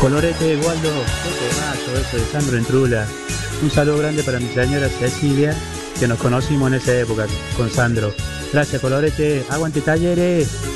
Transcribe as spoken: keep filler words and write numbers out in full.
Colorete, Waldo, qué temazo eso de Sandro Entrula. Un saludo grande para mi señora Cecilia, que nos conocimos en esa época con Sandro. Gracias, Colorete. Aguante, Talleres.